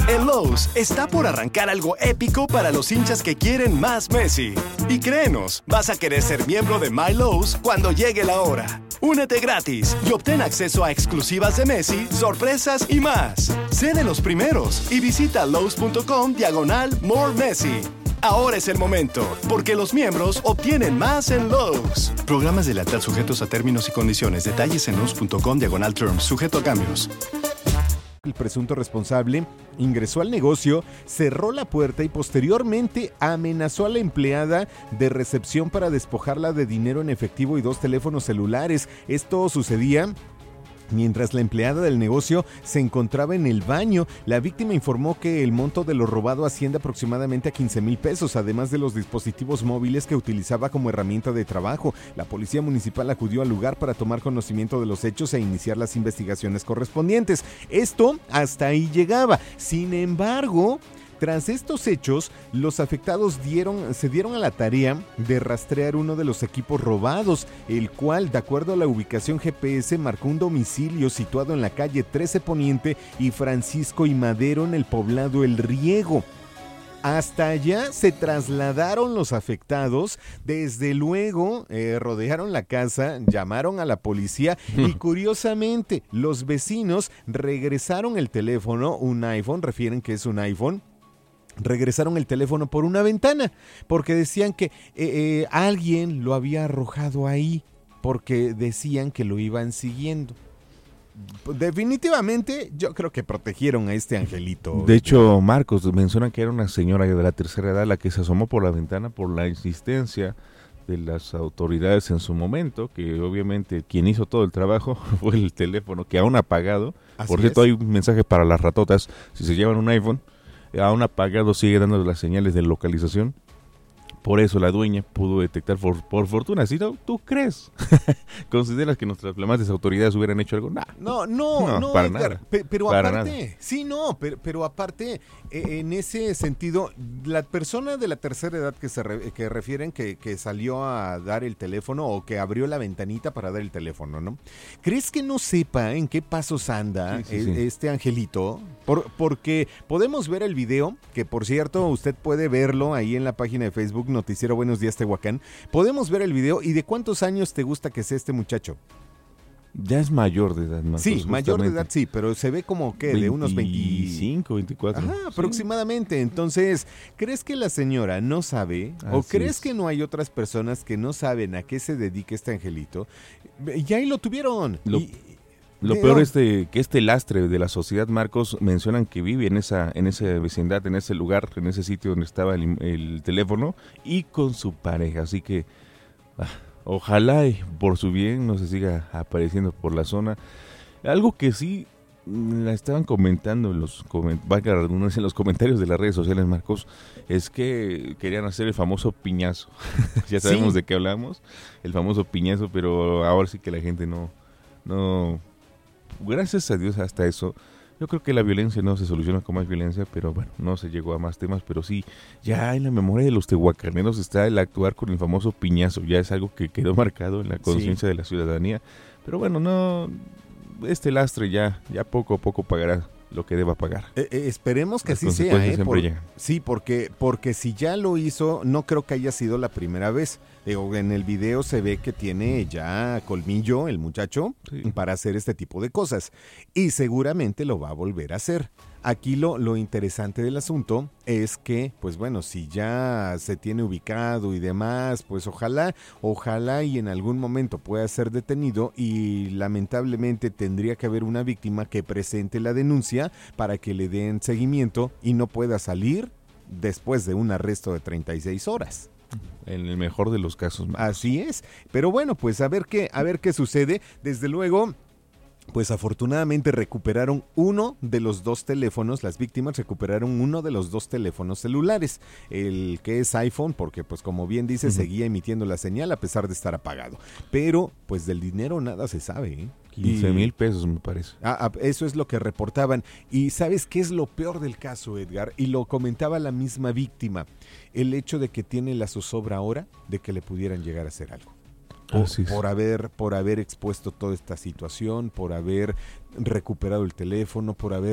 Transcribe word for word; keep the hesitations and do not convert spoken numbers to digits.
En Lowe's está por arrancar algo épico para los hinchas que quieren más Messi. Y créenos, vas a querer ser miembro de My Lowe's cuando llegue la hora. Únete gratis y obtén acceso a exclusivas de Messi, sorpresas y más. Sé de los primeros y visita Lowe's.com diagonal More Messi. Ahora es el momento, porque los miembros obtienen más en Lowe's. Programas de lealtad sujetos a términos y condiciones. Detalles en Lowe's.com diagonal terms, sujeto a cambios. El presunto responsable ingresó al negocio, cerró la puerta y posteriormente amenazó a la empleada de recepción para despojarla de dinero en efectivo y dos teléfonos celulares. Esto sucedía mientras la empleada del negocio se encontraba en el baño. La víctima informó que el monto de lo robado asciende aproximadamente a quince mil pesos, además de los dispositivos móviles que utilizaba como herramienta de trabajo. La policía municipal acudió al lugar para tomar conocimiento de los hechos e iniciar las investigaciones correspondientes. Esto hasta ahí llegaba. Sin embargo, tras estos hechos, los afectados dieron, se dieron a la tarea de rastrear uno de los equipos robados, el cual, de acuerdo a la ubicación G P S, marcó un domicilio situado en la calle trece Poniente y Francisco y Madero en el poblado El Riego. Hasta allá se trasladaron los afectados, desde luego eh, rodearon la casa, llamaron a la policía y curiosamente los vecinos regresaron el teléfono, un iPhone, refieren que es un iPhone, regresaron el teléfono por una ventana, porque decían que eh, eh, alguien lo había arrojado ahí, porque decían que lo iban siguiendo. Definitivamente yo creo que protegieron a este angelito. De hecho, Marcos menciona que era una señora de la tercera edad la que se asomó por la ventana por la insistencia de las autoridades en su momento, que obviamente quien hizo todo el trabajo fue el teléfono, que aún apagado. Así por cierto, es. Hay un mensaje para las ratotas: si se llevan un iPhone aún apagado, sigue dando las señales de localización. Por eso la dueña pudo detectar, por, por fortuna. ¿Sí, no? ¿Tú crees? ¿Consideras que nuestras flamantes autoridades hubieran hecho algo? Nah. No, no, no, no, para Edgar, nada. Pe- pero para aparte, nada. sí, no, pero, pero aparte, eh, en ese sentido, la persona de la tercera edad que se re- que refieren que, que salió a dar el teléfono o que abrió la ventanita para dar el teléfono, ¿no? ¿Crees que no sepa en qué pasos anda Sí, sí, e- sí. este angelito? Por, porque podemos ver el video, que por cierto, usted puede verlo ahí en la página de Facebook, Noticiero Buenos Días Tehuacán. Podemos ver el video. ¿Y de cuántos años te gusta que sea este muchacho? Ya es mayor de edad, Marcos. Sí, mayor de justamente. edad sí, pero se ve como que de unos veinticinco, veinticuatro. Ajá, Sí. aproximadamente. Entonces, ¿crees que la señora no sabe? ¿O Así crees es. que no hay otras personas que no saben a qué se dedica este angelito? Y ahí lo tuvieron. Lo- Y- Lo Pero- peor es de, que este lastre de la sociedad, Marcos, mencionan que vive en esa en esa vecindad, en ese lugar, en ese sitio donde estaba el, el teléfono y con su pareja. Así que ah, ojalá y por su bien no se siga apareciendo por la zona. Algo que sí mm, la estaban comentando en los, coment- valga la redundancia, en los comentarios de las redes sociales, Marcos, es que querían hacer el famoso piñazo. Ya sabemos Sí. de qué hablamos, el famoso piñazo, pero ahora sí que la gente no... no gracias a Dios hasta eso. Yo creo que la violencia no se soluciona con más violencia, pero bueno, no se llegó a más temas, pero sí, ya en la memoria de los tehuacaneros está el actuar con el famoso piñazo, ya es algo que quedó marcado en la conciencia Sí. de la ciudadanía, pero bueno, no, este lastre ya, ya poco a poco pagará lo que deba pagar. Eh, eh, esperemos que Las así sea, consecuencias ¿eh? siempre Por- llegan. sí, porque, porque si ya lo hizo, no creo que haya sido la primera vez. Digo, en el video se ve que tiene ya colmillo el muchacho Sí. para hacer este tipo de cosas. Y seguramente lo va a volver a hacer. Aquí lo, lo interesante del asunto es que, pues bueno, si ya se tiene ubicado y demás, pues ojalá, ojalá y en algún momento pueda ser detenido y lamentablemente tendría que haber una víctima que presente la denuncia para que le den seguimiento y no pueda salir después de un arresto de treinta y seis horas. En el mejor de los casos, Marcos. Así es. Pero bueno, pues a ver qué, a ver qué sucede. Desde luego, pues afortunadamente recuperaron uno de los dos teléfonos, las víctimas recuperaron uno de los dos teléfonos celulares, el que es iPhone, porque pues como bien dice, Ujú. seguía emitiendo la señal a pesar de estar apagado. Pero pues del dinero nada se sabe, ¿eh? quince Y- mil pesos me parece. Ah, ah, eso es lo que reportaban. Y ¿sabes qué es lo peor del caso, Edgar? Y lo comentaba la misma víctima. El hecho de que tiene la zozobra ahora de que le pudieran llegar a hacer algo. Por, Así es. por haber, por haber expuesto toda esta situación, por haber recuperado el teléfono, por haber